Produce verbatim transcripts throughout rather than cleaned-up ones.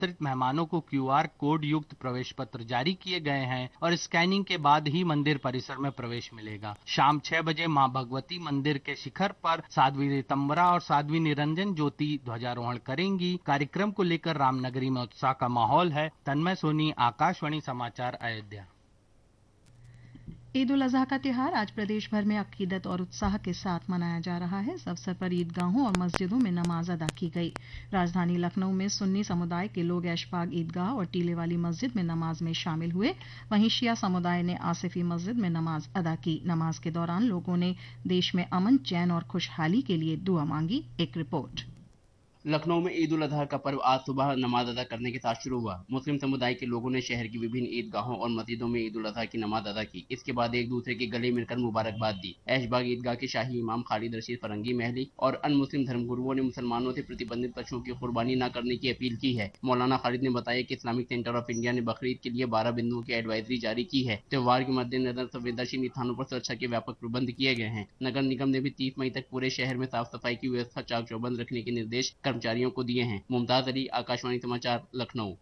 आमंत्रित मेहमानों को क्यूआर कोड युक्त प्रवेश पत्र जारी किए गए हैं और स्कैनिंग के बाद ही मंदिर परिसर में प्रवेश मिलेगा। शाम छह बजे मां भगवती मंदिर के शिखर पर साध्वी ऋतंबरा और साध्वी निरंजन ज्योति ध्वजारोहण करेंगी। कार्यक्रम को लेकर रामनगरी में उत्साह का माहौल है। तन्मय सोनी, आकाशवाणी समाचार, अयोध्या। ईद उल अजहा का त्योहार आज प्रदेश भर में अकीदत और उत्साह के साथ मनाया जा रहा है। इस अवसर पर ईदगाहों और मस्जिदों में नमाज अदा की गई। राजधानी लखनऊ में सुन्नी समुदाय के लोग ऐशबाग ईदगाह और टीले वाली मस्जिद में नमाज में शामिल हुए। वहीं शिया समुदाय ने आसिफी मस्जिद में नमाज अदा की। नमाज के दौरान लोगों ने देश में अमन, चैन और खुशहाली के लिए दुआ मांगी। एक रिपोर्ट। लखनऊ में ईद उल अजहा का पर्व आज सुबह नमाज अदा करने के साथ शुरू हुआ। मुस्लिम समुदाय के लोगों ने शहर की विभिन्न ईदगाहों और मस्जिदों में ईद उल अजहा की नमाज अदा की। इसके बाद एक दूसरे के गले मिलकर मुबारकबाद दी। ऐशबाग ईदगाह के शाही इमाम खालिद रशीद फरंगी महली और अन्य मुस्लिम धर्मगुरुओं ने मुसलमानों से प्रतिबंधित पशुओं की कुर्बानी न करने की अपील की है। मौलाना खालिद ने बताया कि इस्लामिक सेंटर ऑफ इंडिया ने बकरीद के लिए बारह बिंदुओं की एडवाइजरी जारी की है। त्योहार के मद्देनजर संवेदनशील स्थानों पर सुरक्षा के व्यापक प्रबंध किए गए हैं। नगर निगम ने भी तीस मई तक पूरे शहर में साफ सफाई की व्यवस्था चाक चौबंद रखने के निर्देश कर्मचारियों को दिए हैं। मुमताज अली, आकाशवाणी समाचार, लखनऊ।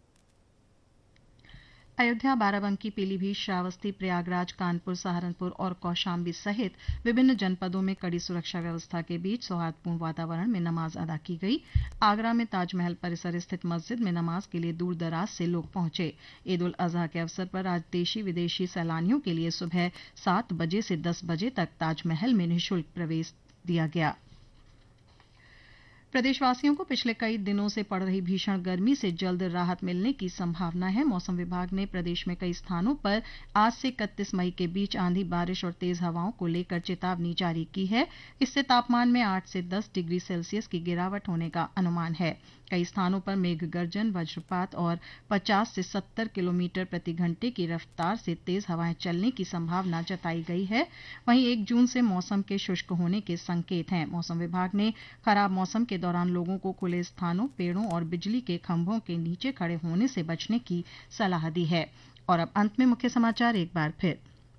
अयोध्या, बाराबंकी, पीलीभीत, श्रावस्ती, प्रयागराज, कानपुर, सहारनपुर और कौशाम्बी सहित विभिन्न जनपदों में कड़ी सुरक्षा व्यवस्था के बीच सौहार्दपूर्ण वातावरण में नमाज अदा की गई। आगरा में ताजमहल परिसर स्थित मस्जिद में नमाज के लिए दूर दराज से लोग पहुंचे। ईद उल अजहा के अवसर पर आज देशी विदेशी सैलानियों के लिए सुबह सात बजे से दस बजे तक ताजमहल में निःशुल्क प्रवेश दिया गया। प्रदेशवासियों को पिछले कई दिनों से पड़ रही भीषण गर्मी से जल्द राहत मिलने की संभावना है। मौसम विभाग ने प्रदेश में कई स्थानों पर आज से इकतीस मई के बीच आंधी, बारिश और तेज हवाओं को लेकर चेतावनी जारी की है। इससे तापमान में आठ से दस डिग्री सेल्सियस की गिरावट होने का अनुमान है। कई स्थानों पर मेघ गर्जन, वज्रपात और पचास से सत्तर किलोमीटर प्रति घंटे की रफ्तार से तेज हवाएं चलने की संभावना जताई गई है। वहीं एक जून से मौसम के शुष्क होने के संकेत हैं। मौसम विभाग ने खराब मौसम के दौरान लोगों को खुले स्थानों, पेड़ों और बिजली के खंभों के नीचे खड़े होने से बचने की सलाह दी है। और अब अंत में मुख्य समाचार एक बार फिर।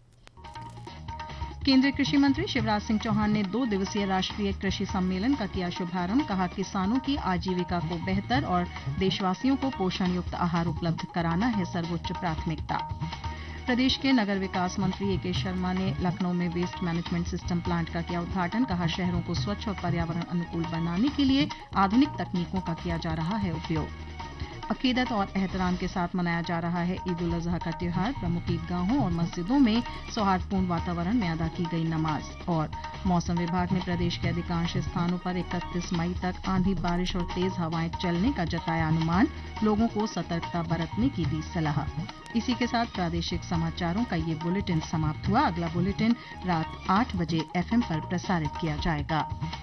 केंद्रीय कृषि मंत्री शिवराज सिंह चौहान ने दो दिवसीय राष्ट्रीय कृषि सम्मेलन का किया शुभारंभ। कहा, किसानों की आजीविका को बेहतर और देशवासियों को पोषण युक्त आहार उपलब्ध कराना है सर्वोच्च प्राथमिकता। प्रदेश के नगर विकास मंत्री ए के शर्मा ने लखनऊ में वेस्ट मैनेजमेंट सिस्टम प्लांट का किया उद्घाटन। कहा, शहरों को स्वच्छ और पर्यावरण अनुकूल बनाने के लिए आधुनिक तकनीकों का किया जा रहा है उपयोग। अकीदत और एहतराम के साथ मनाया जा रहा है ईद उल अजहा का त्योहार। प्रमुख ईदगाहों और मस्जिदों में सौहार्दपूर्ण वातावरण में अदा की गई नमाज। और मौसम विभाग ने प्रदेश के अधिकांश स्थानों पर इकतीस मई तक आंधी, बारिश और तेज हवाएं चलने का जताया अनुमान। लोगों को सतर्कता बरतने की दी सलाह। इसी के साथ प्रादेशिक समाचारों का ये बुलेटिन समाप्त हुआ। अगला बुलेटिन रात आठ बजे एफएम पर प्रसारित किया जाएगा।